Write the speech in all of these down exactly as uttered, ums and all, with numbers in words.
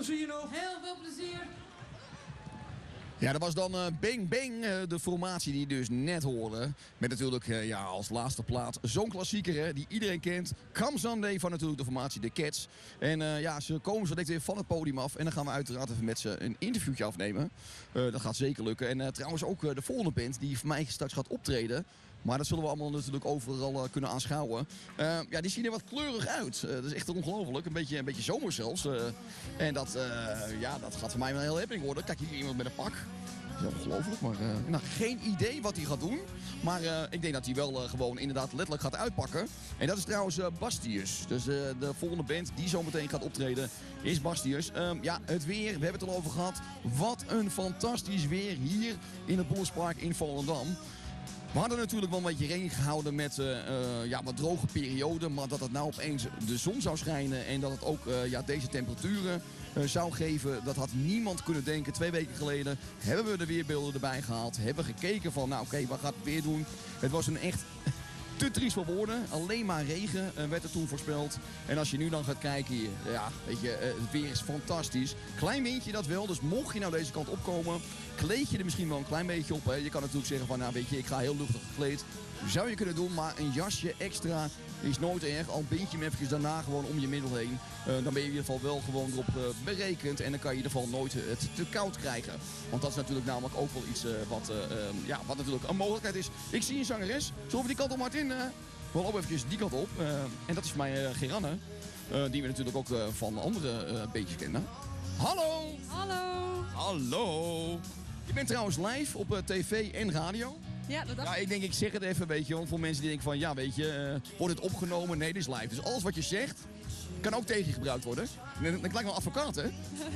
plezier nog. Heel veel plezier. Ja, dat was dan uh, Bang Bang, uh, de formatie die je dus net hoorde. Met natuurlijk uh, ja, als laatste plaat zo'n klassieker hè, die iedereen kent. Come Sunday van natuurlijk de formatie The Cats. En uh, ja, ze komen zo direct weer van het podium af. En dan gaan we uiteraard even met ze een interviewtje afnemen. Uh, dat gaat zeker lukken. En uh, trouwens ook uh, de volgende band die voor mij straks gaat optreden. Maar dat zullen we allemaal natuurlijk overal uh, kunnen aanschouwen. Uh, ja, die zien er wat kleurig uit. Uh, dat is echt ongelooflijk. Een beetje, een beetje zomer zelfs. Uh, en dat, uh, ja, dat gaat voor mij wel een heel happening worden. Kijk, hier iemand met een pak. Dat is ongelooflijk, maar uh, nou, geen idee wat hij gaat doen. Maar uh, ik denk dat hij wel uh, gewoon inderdaad letterlijk gaat uitpakken. En dat is trouwens uh, Bastius. Dus uh, de volgende band die zo meteen gaat optreden is Bastius. Um, ja, het weer, we hebben het al over gehad. Wat een fantastisch weer hier in het Bollerspark in Volendam. We hadden natuurlijk wel een beetje rekening gehouden met uh, uh, ja, wat droge perioden. Maar dat het nou opeens de zon zou schijnen en dat het ook uh, ja, deze temperaturen uh, zou geven. Dat had niemand kunnen denken. Twee weken geleden hebben we de weerbeelden erbij gehaald. Hebben gekeken van nou oké, okay, wat gaat het weer doen? Het was een echt te triest voor woorden. Alleen maar regen uh, werd er toen voorspeld. En als je nu dan gaat kijken hier, ja, weet je, uh, het weer is fantastisch. Klein windje dat wel, dus mocht je nou deze kant opkomen, kleed je er misschien wel een klein beetje op. Hè. Je kan natuurlijk zeggen van, nou weet je, ik ga heel luchtig gekleed. Zou je kunnen doen, maar een jasje extra is nooit erg. Al bind je hem even daarna gewoon om je middel heen. Uh, dan ben je in ieder geval wel gewoon erop uh, berekend. En dan kan je in ieder geval nooit uh, het te koud krijgen. Want dat is natuurlijk namelijk ook wel iets uh, wat, uh, um, ja, wat natuurlijk een mogelijkheid is. Ik zie een zangeres. Zullen we die kant op, Martin? Uh, we lopen even die kant op. Uh, en dat is voor mij uh, Geranne. Uh, die we natuurlijk ook uh, van andere uh, beetjes kennen. Hallo! Hallo! Hallo! Je bent trouwens live op uh, tv en radio. Ja, dat dacht Ja, ik denk, ik zeg het even, weet je, want voor mensen die denken van, ja, weet je, uh, wordt het opgenomen? Nee, dit is live. Dus alles wat je zegt, kan ook tegen je gebruikt worden. Dat lijkt wel een advocaat, hè?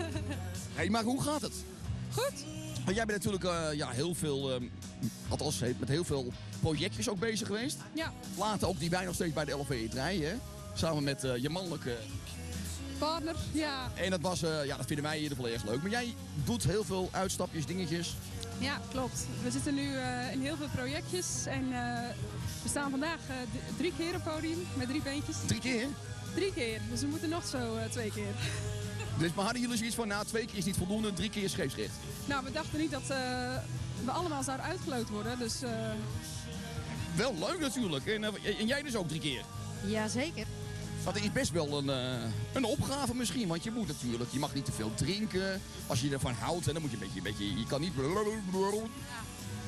Hey, maar hoe gaat het? Goed. Want jij bent natuurlijk uh, ja, heel veel, um, althans met heel veel projectjes ook bezig geweest. Ja. Later ook die wij nog steeds bij de L V E draaien, hè? Samen met uh, je mannelijke partner, ja. En dat was, uh, ja, dat vinden wij in ieder geval erg leuk. Maar jij doet heel veel uitstapjes, dingetjes. Ja, klopt. We zitten nu uh, in heel veel projectjes en uh, we staan vandaag uh, d- drie keer op podium met drie beentjes. Drie keer? Drie keer, dus we moeten nog zo uh, twee keer. Dus maar hadden jullie zoiets van, nou twee keer is niet voldoende, drie keer is scheepsrecht? Nou, we dachten niet dat uh, we allemaal zouden uitgeloot worden, dus... Uh... Wel leuk natuurlijk. En, uh, en jij dus ook drie keer? Jazeker. Dat is best wel een, uh, een opgave misschien, want je moet natuurlijk, je mag niet te veel drinken. Als je ervan houdt, hè, dan moet je een beetje, een beetje je kan niet... Ja.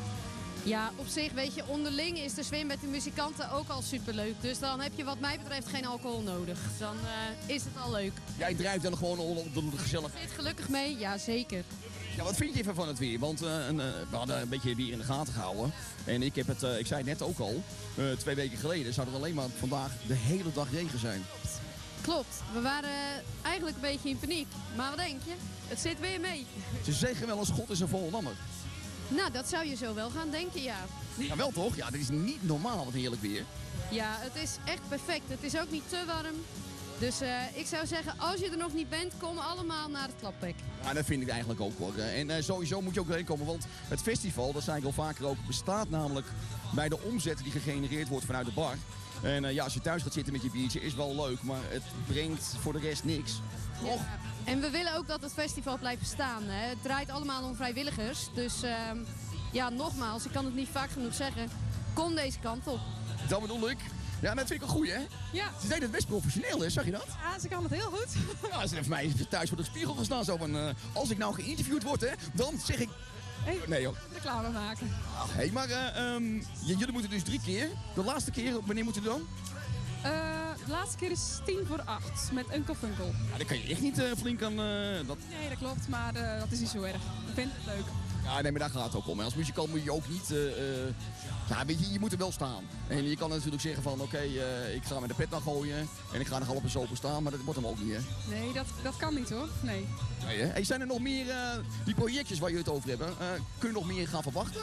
Ja, op zich weet je, onderling is de swing met de muzikanten ook al superleuk. Dus dan heb je wat mij betreft geen alcohol nodig. Dan uh, is het al leuk. Jij drijft dan gewoon op de gezellig. Zit gelukkig mee? Ja, zeker. Ja, wat vind je even van het weer? Want uh, een, uh, we hadden een beetje weer in de gaten gehouden. En ik heb het, uh, ik zei het net ook al, uh, twee weken geleden zou het alleen maar vandaag de hele dag regen zijn. Klopt. We waren eigenlijk een beetje in paniek. Maar wat denk je? Het zit weer mee. Ze zeggen wel eens God is een Volendammer. Nou, dat zou je zo wel gaan denken, ja. Ja, wel toch? Ja, dit is niet normaal wat heerlijk weer. Ja, het is echt perfect. Het is ook niet te warm. Dus uh, ik zou zeggen, als je er nog niet bent, kom allemaal naar het Klapbek. Ja, dat vind ik eigenlijk ook hoor. En uh, sowieso moet je ook heen komen, want het festival, dat zei ik al vaker ook, bestaat namelijk bij de omzet die gegenereerd wordt vanuit de bar. En uh, ja, als je thuis gaat zitten met je biertje is wel leuk, maar het brengt voor de rest niks. Och. Ja. En we willen ook dat het festival blijft bestaan. Hè. Het draait allemaal om vrijwilligers. Dus uh, ja, nogmaals, ik kan het niet vaak genoeg zeggen. Kom deze kant op. Dat bedoel ik. Ja, dat vind ik een goeie, hè? Ja. Ze deden het best professioneel, hè? Zag je dat? Ja, ze kan het heel goed. Ja, ze heeft mij thuis voor de spiegel gestaan. Zo van, uh, als ik nou geïnterviewd word, hè, dan zeg ik... Hey, nee, hoor. Reclame maken. Hé, hey, maar uh, um, j- jullie moeten dus drie keer. De laatste keer, wanneer moeten jullie dan? Uh, de laatste keer is tien voor acht met Uncle Funkel. Ja, dan kan je echt niet uh, flink aan... Uh, dat... Nee, dat klopt, maar uh, dat is niet zo erg. Ik vind het leuk. Ja, nee, maar daar gaat het ook om. En als muzikant moet je ook niet... Uh, uh, ja, weet je, je moet er wel staan. En je kan natuurlijk zeggen van, oké, okay, uh, ik ga met de pet naar gooien. En ik ga er half eens open staan, maar dat wordt hem ook niet, hè? Nee, dat, dat kan niet, hoor. Nee. Nee, hè? Hey, zijn er nog meer, uh, die projectjes waar jullie het over hebben, uh, kun je nog meer gaan verwachten?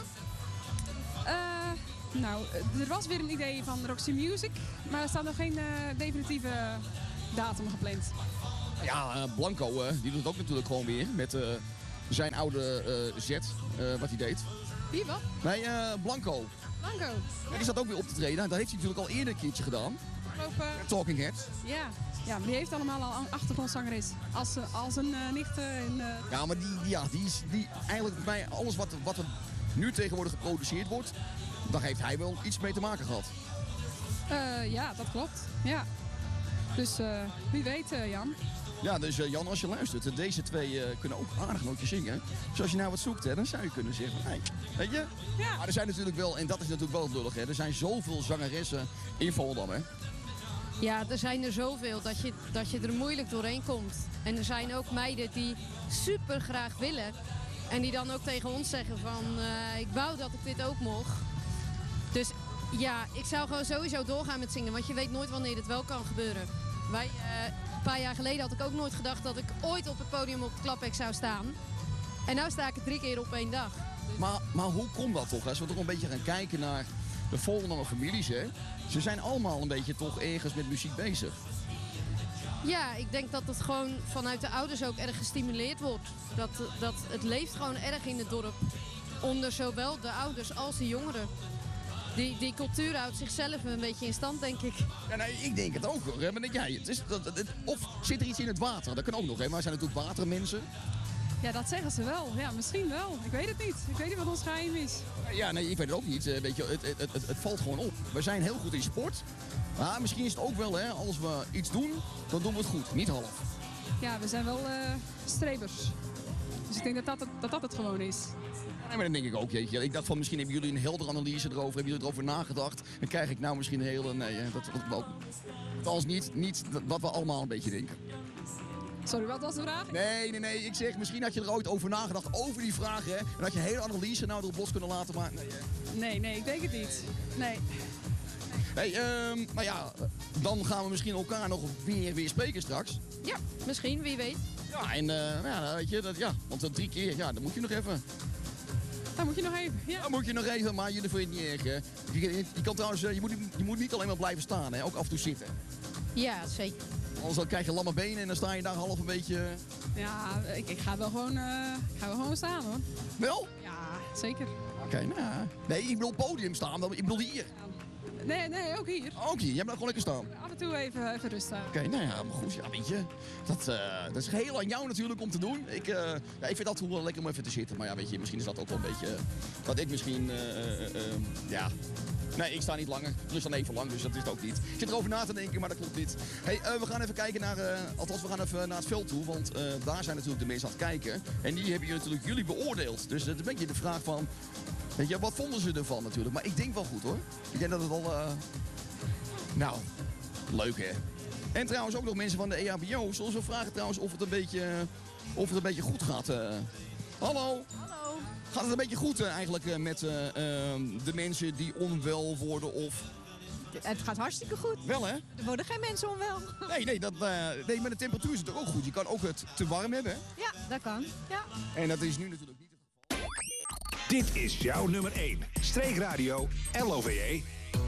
Uh, nou, er was weer een idee van Roxy Music, maar er staat nog geen uh, definitieve datum gepland. Ja, uh, Blanco, uh, die doet het ook natuurlijk gewoon weer met uh, zijn oude uh, zet, uh, wat hij deed. Wie, wat? Nee, uh, Blanco. Blanco. Ja, die staat ook weer op te treden. Dat heeft hij natuurlijk al eerder een keertje gedaan. Lopen, Talking Heads. ja. Ja, maar die heeft allemaal al een achtergrondzangeres. Als, uh, als een uh, nicht uh, in... Uh... Ja, maar die, die, ja, die is die, eigenlijk bij alles wat, wat er nu tegenwoordig geproduceerd wordt, daar heeft hij wel iets mee te maken gehad. Uh, ja, dat klopt. Ja. Dus uh, wie weet, uh, Jan. Ja, dus uh, Jan, als je luistert, deze twee uh, kunnen ook aardig nootjes zingen. Dus als je nou wat zoekt, hè, dan zou je kunnen zeggen, hey, weet je? Ja. Maar er zijn natuurlijk wel, en dat is natuurlijk wel lullig, hè, er zijn zoveel zangeressen in Volendam, hè? Ja, er zijn er zoveel dat je, dat je er moeilijk doorheen komt. En er zijn ook meiden die super graag willen. En die dan ook tegen ons zeggen van, uh, ik wou dat ik dit ook mocht. Dus ja, ik zou gewoon sowieso doorgaan met zingen. Want je weet nooit wanneer dit wel kan gebeuren. Wij, uh, een paar jaar geleden had ik ook nooit gedacht dat ik ooit op het podium op het Klaphek zou staan. En nu sta ik er drie keer op één dag. Dus... Maar, maar hoe komt dat toch? Als we toch een beetje gaan kijken naar de Volendammer families, hè? Ze zijn allemaal een beetje toch ergens met muziek bezig. Ja, ik denk dat het gewoon vanuit de ouders ook erg gestimuleerd wordt. Dat, dat het leeft gewoon erg in het dorp. Onder zowel de ouders als de jongeren. Die, die cultuur houdt zichzelf een beetje in stand, denk ik. Ja, nee, ik denk het ook hoor. Maar denk jij, het is, dat, het, of zit er iets in het water? Dat kan ook nog, hè? Maar zijn natuurlijk watermensen. Ja, dat zeggen ze wel. Ja, misschien wel. Ik weet het niet. Ik weet niet wat ons geheim is. Ja, nee, ik weet het ook niet. Weet je, het, het, het, het valt gewoon op. We zijn heel goed in sport. Maar misschien is het ook wel, hè, als we iets doen, dan doen we het goed. Niet half. Ja, we zijn wel uh, strebers. Dus ik denk dat dat, het, dat dat het gewoon is. Nee, maar dan denk ik ook, jeetje. Ik dacht van misschien hebben jullie een heldere analyse erover. Hebben jullie erover nagedacht? Dan krijg ik nou misschien een hele... Nee, hè, dat, dat, dat, althans niet, niet wat we allemaal een beetje denken. Sorry, wat was de vraag? Nee, nee, nee. Ik zeg, misschien had je er ooit over nagedacht, over die vraag, hè. En had je een hele analyse nou erop los kunnen laten, maar nee, hè. Nee, nee, ik denk het niet. Nee. Hey, um, nou ja, dan gaan we misschien elkaar nog weer, weer spreken straks. Ja, misschien, wie weet. Ja, en uh, ja, weet je, dat, ja, want dat drie keer, ja, dan moet je nog even. Dan moet je nog even, ja. Dan moet je nog even, maar jullie vinden het niet erg, hè. Je, je, je kan trouwens, je moet, je moet niet alleen maar blijven staan, hè. Ook af en toe zitten. Ja, zeker. Anders dan krijg je lamme benen en dan sta je daar half een beetje... Ja, ik, ik ga wel gewoon, uh, ik ga wel gewoon staan, hoor. Wel? Ja, zeker. Oké, okay, nou, nee, ik bedoel podium staan, ik bedoel hier. Nee, nee, ook hier. Ook hier, jij blijft gewoon lekker staan. Af en toe even, even rusten. Oké, okay, nou ja, maar goed, ja, weet je, dat, uh, dat is heel aan jou natuurlijk om te doen. Ik, uh, ja, ik vind dat wel lekker om even te zitten, maar ja, weet je, misschien is dat ook wel een beetje, uh, dat ik misschien, uh, uh, uh, ja... Nee, ik sta niet langer. Je staat even lang, dus dat is het ook niet. Ik zit erover na te denken, maar dat klopt niet. Hey, uh, we gaan even kijken naar, uh, althans we gaan even naar het veld toe, want uh, daar zijn natuurlijk de mensen aan het kijken. En die hebben natuurlijk jullie beoordeeld. Dus dat is een beetje de vraag van, weet je, wat vonden ze ervan natuurlijk? Maar ik denk wel goed hoor. Ik denk dat het al, uh... nou, leuk hè. En trouwens ook nog mensen van de E H B O. Zullen we vragen trouwens of het een beetje, of het een beetje goed gaat? Uh... Hallo? Hallo. Gaat het een beetje goed uh, eigenlijk uh, met uh, uh, de mensen die onwel worden of... Het gaat hartstikke goed. Wel hè? Er worden geen mensen onwel. Nee, nee, dat, uh, nee, maar de temperatuur is het ook goed. Je kan ook het te warm hebben. Hè? Ja, dat kan. Ja. En dat is nu natuurlijk niet het geval. Dit is jouw nummer één. Streekradio L O V E.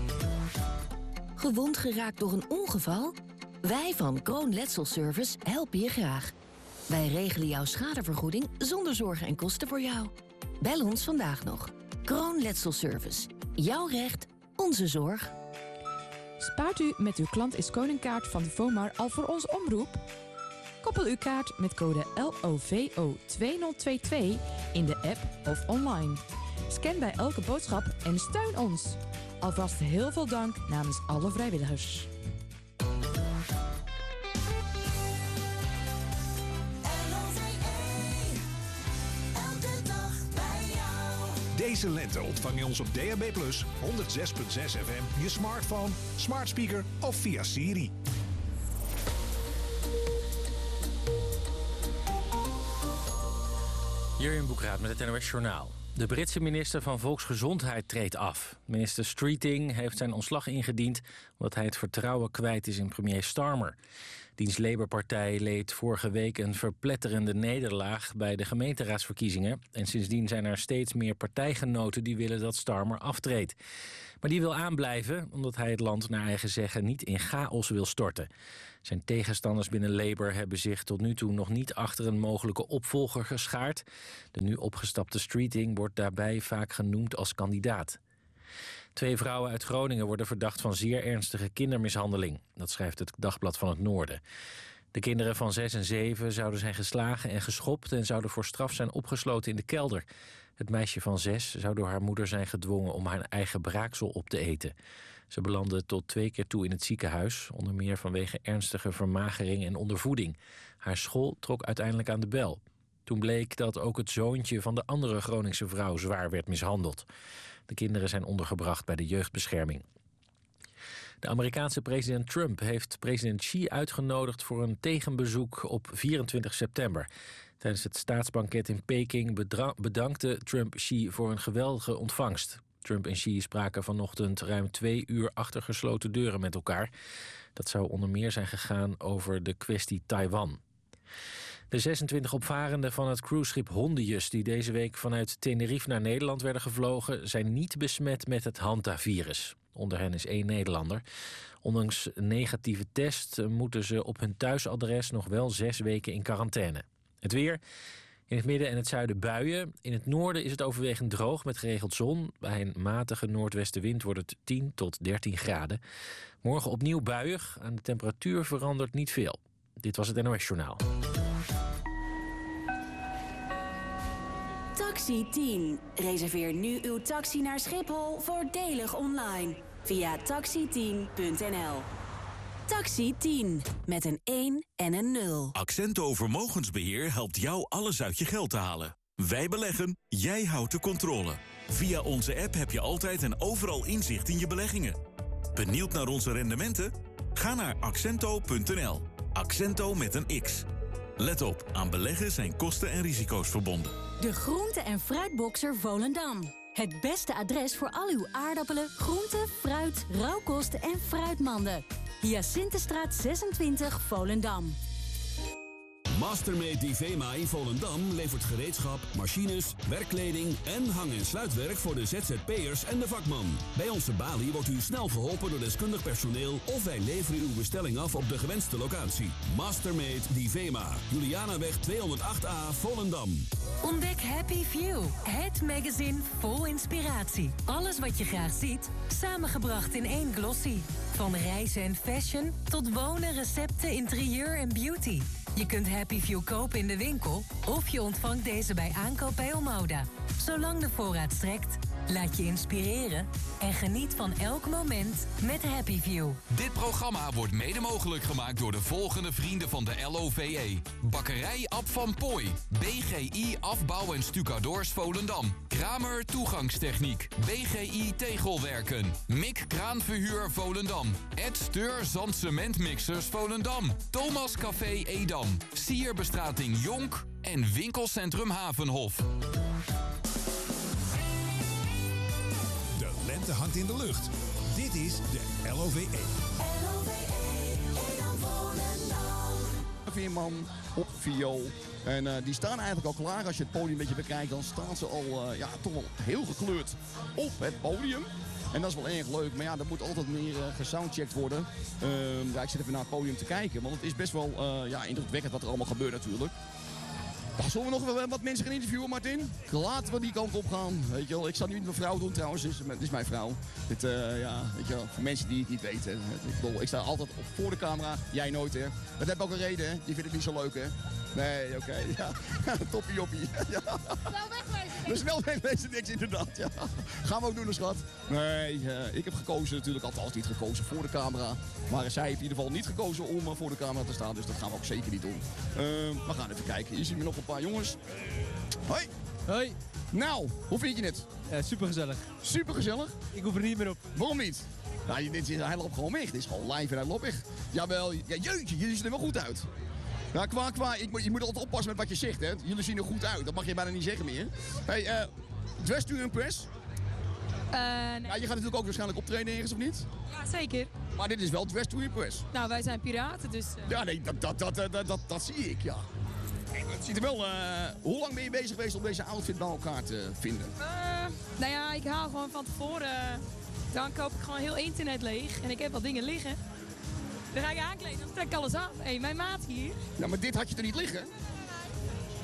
Gewond geraakt door een ongeval? Wij van Kroon Letselservice helpen je graag. Wij regelen jouw schadevergoeding zonder zorgen en kosten voor jou. Bel ons vandaag nog. Kroon Letselservice. Jouw recht, onze zorg. Spaart u met uw klant is koningkaart van de Vomar al voor ons omroep? Koppel uw kaart met code L O V O twee nul twee twee in de app of online. Scan bij elke boodschap en steun ons. Alvast heel veel dank namens alle vrijwilligers. Deze lente ontvang je ons op D A B plus, honderd zes komma zes F M, je smartphone, smart speaker of via Siri. Jurjen Boekraat met het N O S Journaal. De Britse minister van Volksgezondheid treedt af. Minister Streeting heeft zijn ontslag ingediend omdat hij het vertrouwen kwijt is in premier Starmer. Diens Labour-partij leed vorige week een verpletterende nederlaag bij de gemeenteraadsverkiezingen. En sindsdien zijn er steeds meer partijgenoten die willen dat Starmer aftreedt. Maar die wil aanblijven omdat hij het land naar eigen zeggen niet in chaos wil storten. Zijn tegenstanders binnen Labour hebben zich tot nu toe nog niet achter een mogelijke opvolger geschaard. De nu opgestapte Streeting wordt daarbij vaak genoemd als kandidaat. Twee vrouwen uit Groningen worden verdacht van zeer ernstige kindermishandeling. Dat schrijft het Dagblad van het Noorden. De kinderen van zes en zeven zouden zijn geslagen en geschopt en zouden voor straf zijn opgesloten in de kelder. Het meisje van zes zou door haar moeder zijn gedwongen om haar eigen braaksel op te eten. Ze belandde tot twee keer toe in het ziekenhuis, onder meer vanwege ernstige vermagering en ondervoeding. Haar school trok uiteindelijk aan de bel. Toen bleek dat ook het zoontje van de andere Groningse vrouw zwaar werd mishandeld. De kinderen zijn ondergebracht bij de jeugdbescherming. De Amerikaanse president Trump heeft president Xi uitgenodigd voor een tegenbezoek op vierentwintig september. Tijdens het staatsbanket in Peking bedra- bedankte Trump Xi voor een geweldige ontvangst. Trump en Xi spraken vanochtend ruim twee uur achter gesloten deuren met elkaar. Dat zou onder meer zijn gegaan over de kwestie Taiwan. De zesentwintig opvarenden van het cruiseschip Hondius, die deze week vanuit Tenerife naar Nederland werden gevlogen, zijn niet besmet met het hantavirus. Onder hen is één Nederlander. Ondanks een negatieve test moeten ze op hun thuisadres nog wel zes weken in quarantaine. Het weer. In het midden en het zuiden buien. In het noorden is het overwegend droog met geregeld zon. Bij een matige noordwestenwind wordt het tien tot dertien graden. Morgen opnieuw buiig. Aan de temperatuur verandert niet veel. Dit was het N O S Journaal. Taxi tien. Reserveer nu uw taxi naar Schiphol voordelig online. Via taxi tien punt n l. Taxi tien. Met een één en een nul. Accento Vermogensbeheer helpt jou alles uit je geld te halen. Wij beleggen, jij houdt de controle. Via onze app heb je altijd en overal inzicht in je beleggingen. Benieuwd naar onze rendementen? Ga naar accento punt n l. Accento met een X. Let op, aan beleggen zijn kosten en risico's verbonden. De groente- en fruitboxer Volendam. Het beste adres voor al uw aardappelen, groenten, fruit, rauwkosten en fruitmanden. Hyacinthestraat zesentwintig, Volendam. Mastermate Divema in Volendam levert gereedschap, machines, werkkleding en hang- en sluitwerk voor de Z Z P'ers en de vakman. Bij onze balie wordt u snel geholpen door deskundig personeel of wij leveren uw bestelling af op de gewenste locatie. Mastermate Divema, Julianaweg tweehonderdacht A, Volendam. Ontdek Happy View, het magazine vol inspiratie. Alles wat je graag ziet, samengebracht in één glossy. Van reizen en fashion tot wonen, recepten, interieur en beauty. Je kunt Happy View kopen in de winkel of je ontvangt deze bij aankoop bij Omoda. Zolang de voorraad strekt, laat je inspireren en geniet van elk moment met Happy View. Dit programma wordt mede mogelijk gemaakt door de volgende vrienden van de L O V E. Bakkerij Ab van Pooij, B G I Afbouw en Stucadoors Volendam, Kramer Toegangstechniek, B G I Tegelwerken, Mik Kraanverhuur Volendam, Ed Steur Zandcementmixers Volendam, Thomas Café Edam, Sierbestrating Jonk en Winkelcentrum Havenhof. De lente hangt in de lucht. Dit is de L O V E. Veerman op viool. En uh, die staan eigenlijk al klaar. Als je het podium een beetje bekijkt, dan staan ze al uh, ja, toch wel heel gekleurd op het podium. En dat is wel erg leuk. Maar ja, er moet altijd meer uh, gesoundcheckt worden. Uh, ja, ik zit even naar het podium te kijken. Want het is best wel uh, ja, indrukwekkend wat er allemaal gebeurt natuurlijk. Nou, zullen we nog wel wat mensen gaan interviewen, Martin? Laten we die kant op gaan. Weet je wel, ik zal nu met mijn vrouw doen trouwens. Dit is, dit is mijn vrouw. Dit, uh, ja, weet je wel, voor mensen die het niet weten. Ik bedoel, ik sta altijd op voor de camera. Jij nooit, hè. Dat heb ook een reden, hè. Die vind ik niet zo leuk, hè. Nee, oké. Okay, ja. Toppie joppie. Ja. Wel wegwezen. Dus wel wegwezen niks, inderdaad. Ja. Gaan we ook doen, schat. Nee, uh, ik heb gekozen natuurlijk, althans niet gekozen voor de camera. Maar zij heeft in ieder geval niet gekozen om uh, voor de camera te staan. Dus dat gaan we ook zeker niet doen. Uh, we gaan even kijken. Hier zien we nog een paar jongens. Hoi. Hoi. Nou, hoe vind je het? Ja, supergezellig. Supergezellig? Ik hoef er niet meer op. Waarom niet? Nou, dit is, hij loopt gewoon weg. Dit is gewoon live en hij loopt weg. Jawel, ja, jeetje, jullie zien er wel goed uit. Nou, qua, qua, ik, je moet altijd oppassen met wat je zegt, hè. Jullie zien er goed uit, dat mag je bijna niet zeggen meer. Hey, uh, dress to impress? Uh, nee. Ja, je gaat natuurlijk ook waarschijnlijk optreden ergens, of niet? Ja, zeker. Maar dit is wel dress to impress. Nou, wij zijn piraten, dus... Uh... Ja, nee, dat, dat, dat, dat, dat, dat zie ik, ja. Het ziet er wel... Uh, hoe lang ben je bezig geweest om deze outfit bij elkaar te vinden? Uh, nou ja, ik haal gewoon van tevoren... Uh, dan koop ik gewoon heel internet leeg. En ik heb wat dingen liggen. Dan ga ik aankleden, dan trek ik alles af. Hé, hey, mijn maat hier. Ja, maar dit had je er niet liggen? Uh,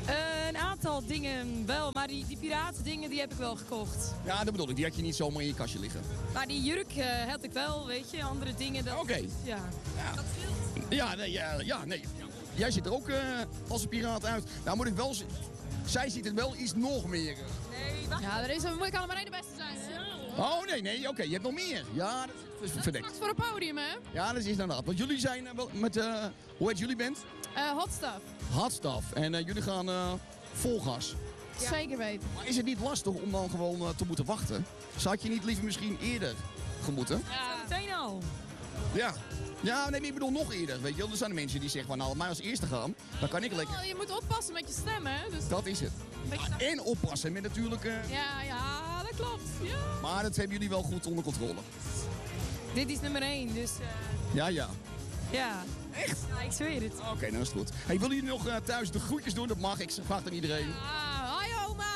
een aantal dingen wel, maar die, die piratendingen die heb ik wel gekocht. Ja, dat bedoel ik. Die had je niet zomaar in je kastje liggen. Maar die jurk uh, had ik wel, weet je, andere dingen. Dat... Oké. Ja. Ja. Ja, nee, ja, ja, nee. Jij ziet er ook uh, als een piraat uit. Nou moet ik wel z- zij ziet er wel iets nog meer. Nee, wacht. Ja, er is een, ik kan er maar één de beste zijn. Hè? Oh, nee, nee, oké, okay, je hebt nog meer. Ja, dat is verdekt. Straks voor het podium, hè? Ja, dat is inderdaad. Want jullie zijn uh, wel met, uh, hoe heet jullie band? Uh, hot stuff. Hot Stuff. En uh, jullie gaan uh, vol gas. Ja. Zeker weten. Maar is het niet lastig om dan gewoon uh, te moeten wachten? Zou je niet liever misschien eerder gemoeten? Ja, meteen al. Ja. Ja, nee, ik bedoel nog eerder, weet je wel. Er zijn de mensen die zeggen van, nou, laat mij als eerste gaan. Dan kan ik lekker... Je moet oppassen met je stem, hè? Dus... Dat is het. Ah, en oppassen met natuurlijk... Uh... Ja, ja, dat klopt. Ja. Maar dat hebben jullie wel goed onder controle. Dit is nummer één, dus... Uh... Ja, ja. Ja. Echt? Ja, ik zweer het. Oké, okay, dan is het goed. Hey, willen jullie nog uh, thuis de groetjes doen? Dat mag, ik vraag aan iedereen. Ja, hoi oma!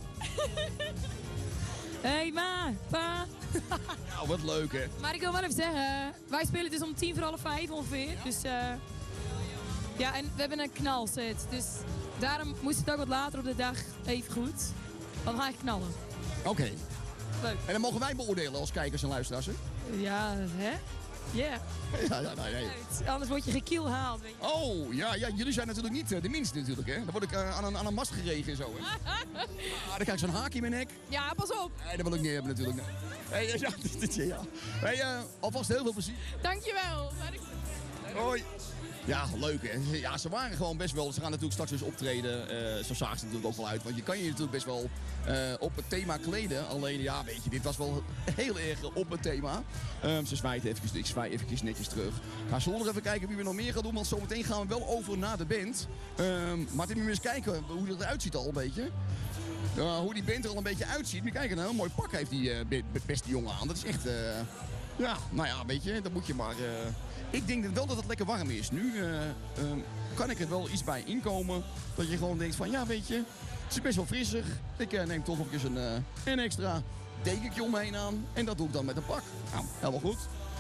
Hey ma, pa. Nou, wat leuk hè. Maar ik wil wel even zeggen, wij spelen dus om tien voor half vijf ongeveer. Dus uh, ja, en we hebben een knalset. Dus daarom moest het ook wat later op de dag even goed. Want we gaan knallen. Oké. Okay. Leuk. En dan mogen wij beoordelen als kijkers en luisteraars, hè? Ja, hè? Yeah. Ja. Ja, nee, nee. Anders word je gekielhaald. Weet je. Oh, ja, ja, jullie zijn natuurlijk niet uh, de minste natuurlijk, hè? Dan word ik uh, aan, een, aan een mast geregen en zo, hè? Ah, dan krijg ik zo'n haakje in mijn nek. Ja, pas op. Nee, dat wil ik niet hebben natuurlijk. Nee. Hey, ja, ja. Hey, uh, alvast heel veel plezier. Dankjewel. Hoi. Ja, leuk hè. Ja, ze waren gewoon best wel... Ze gaan natuurlijk straks dus optreden. Uh, zo zagen ze natuurlijk ook wel uit. Want je kan je natuurlijk best wel uh, op het thema kleden. Alleen, ja, weet je, dit was wel heel erg op het thema. Um, ze zwaait eventjes, ik zwaai eventjes netjes terug. Nou, zullen we nog even kijken wie we nog meer gaan doen. Want zometeen gaan we wel over naar de band. Um, maar moet je eens kijken hoe het eruit ziet al een beetje. Uh, hoe die band er al een beetje uitziet. Moet je kijken, een heel mooi pak heeft die uh, beste jongen aan. Dat is echt... Uh, ja, nou ja, weet je, dan moet je maar... Uh, Ik denk wel dat het lekker warm is. Nu uh, uh, kan ik er wel iets bij inkomen. Dat je gewoon denkt van, ja weet je, het is best wel frissig. Ik uh, neem toch even een, uh, een extra dekentje omheen aan. En dat doe ik dan met een pak. Nou, helemaal goed.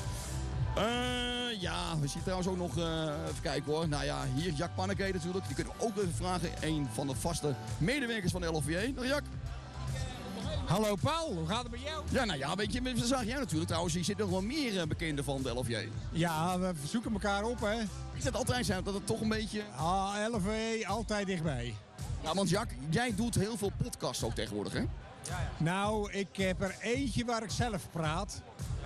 Uh, ja, we zien trouwens ook nog, uh, even kijken hoor. Nou ja, hier Jack Panneke natuurlijk. Die kunnen we ook even vragen. Een van de vaste medewerkers van de L O V E. Dag Jack. Hallo Paul, hoe gaat het met jou? Ja, nou ja, weet je, we zagen jij natuurlijk trouwens. Je zit nog wel meer uh, bekenden van de L O V E. Ja, we zoeken elkaar op, hè. Is dat altijd zo, dat het toch een beetje... Ah, L O V E, altijd dichtbij. Ja, want Jack, jij doet heel veel podcasts ook tegenwoordig, hè? Ja, ja. Nou, ik heb er eentje waar ik zelf praat.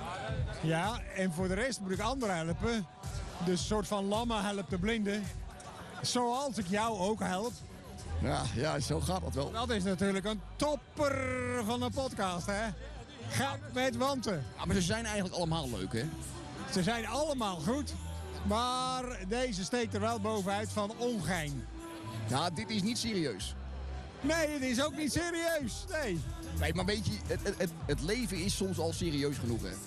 Ja, en voor de rest moet ik anderen helpen. Dus een soort van lamma helpt de blinden. Zoals ik jou ook help. Ja, ja, zo gaat dat wel. Dat is natuurlijk een topper van een podcast, hè? Ga met wanten. Ja, maar ze zijn eigenlijk allemaal leuk, hè? Ze zijn allemaal goed. Maar deze steekt er wel bovenuit van ongein. Ja, dit is niet serieus. Nee, het is ook niet serieus. Nee. Nee, maar weet je, het, het, het leven is soms al serieus genoeg, hè?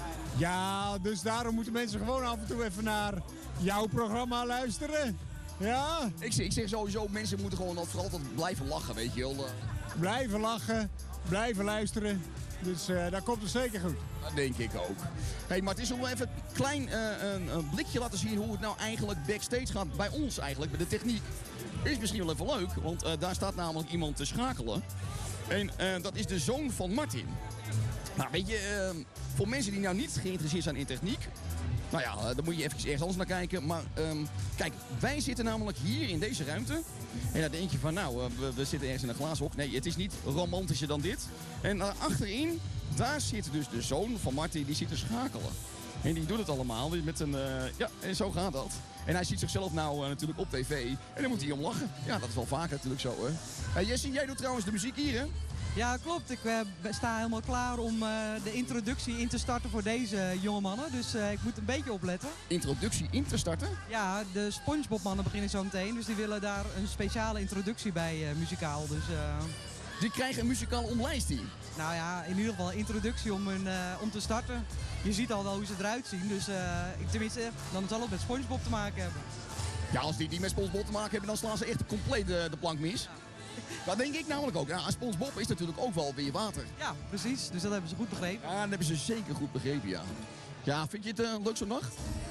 Ja, dus daarom moeten mensen gewoon af en toe even naar jouw programma luisteren. Ja? Ik zeg, ik zeg sowieso, mensen moeten gewoon vooral altijd blijven lachen, weet je wel. Blijven lachen, blijven luisteren. Dus uh, dat komt het zeker goed. Dat denk ik ook. Hey, maar het is om even een klein uh, een, een blikje laten zien hoe het nou eigenlijk backstage gaat. Bij ons eigenlijk, bij de techniek. Is misschien wel even leuk, want uh, daar staat namelijk iemand te schakelen. En uh, dat is de zoon van Martin. Nou, weet je, uh, voor mensen die nou niet geïnteresseerd zijn in techniek... Nou ja, uh, dan moet je even ergens anders naar kijken. Maar um, kijk, wij zitten namelijk hier in deze ruimte. En dan denk je van, nou, uh, we, we zitten ergens in een glazen hok. Nee, het is niet romantischer dan dit. En uh, achterin, daar zit dus de zoon van Martin, die zit te schakelen. En die doet het allemaal met een... Uh, ja, en zo gaat dat. En hij ziet zichzelf nou uh, natuurlijk op tv. En dan moet hij om lachen. Ja, dat is wel vaker natuurlijk zo, hè. Hey, Jesse, jij doet trouwens de muziek hier, hè? Ja, klopt. Ik uh, sta helemaal klaar om uh, de introductie in te starten voor deze jonge mannen. Dus uh, ik moet een beetje opletten. Introductie in te starten? Ja, de SpongeBob mannen beginnen zo meteen. Dus die willen daar een speciale introductie bij uh, muzikaal. Dus, uh... Die krijgen een muzikale omlijsting? Nou ja, in ieder geval een introductie om, een, uh, om te starten. Je ziet al wel hoe ze eruit zien. Dus uh, ik, tenminste, dan zal het met SpongeBob te maken hebben. Ja, als die, die met SpongeBob te maken hebben, dan slaan ze echt compleet de, de plank mis. Ja. Dat denk ik namelijk ook. Ja, SpongeBob is natuurlijk ook wel weer water. Ja, precies. Dus dat hebben ze goed begrepen. Ja, dat hebben ze zeker goed begrepen, ja. Ja, vind je het uh, leuk zo'n nacht?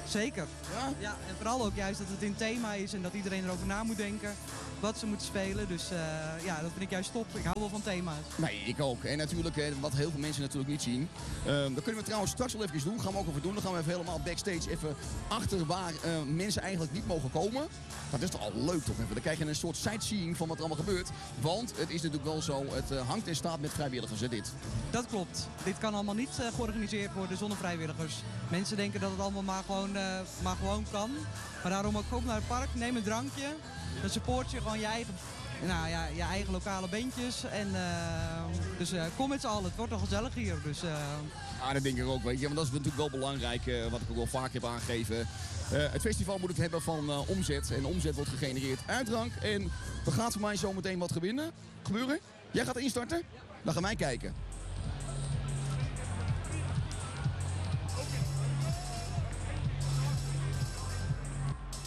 Zeker. Ja? Ja, en vooral ook juist dat het in thema is en dat iedereen erover na moet denken wat ze moeten spelen. Dus uh, ja, dat vind ik juist top. Ik hou wel van thema's. Nee, ik ook. En natuurlijk, eh, wat heel veel mensen natuurlijk niet zien. Uh, dat kunnen we trouwens straks wel even doen. Gaan we ook even doen. Dan gaan we even helemaal backstage even achter waar uh, mensen eigenlijk niet mogen komen. Dat is toch al leuk toch even. Dan krijg je een soort sightseeing van wat er allemaal gebeurt. Want het is natuurlijk wel zo, het uh, hangt in staat met vrijwilligers, hè, dit. Dat klopt. Dit kan allemaal niet uh, georganiseerd worden zonder vrijwilligers. Mensen denken dat het allemaal maar gewoon, uh, maar gewoon kan. Maar daarom ook kom naar het park, neem een drankje. Dan support je gewoon je eigen, nou, ja, je eigen lokale bandjes. En, uh, dus uh, kom met z'n allen. Het wordt al gezellig hier. Dus, uh... Ah, dat denk ik ook, weet je. Want dat is natuurlijk wel belangrijk, uh, wat ik ook wel vaak heb aangegeven. Uh, het festival moet het hebben van uh, omzet. En omzet wordt gegenereerd uit drank. En er gaat voor mij zo meteen wat gewinnen, gebeuren. Jij gaat instarten? Dan gaan wij kijken.